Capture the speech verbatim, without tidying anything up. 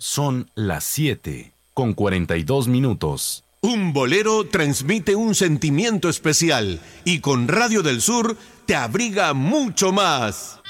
Son las siete con cuarenta y dos minutos. Un bolero transmite un sentimiento especial y con Radio del Sur te abriga mucho más.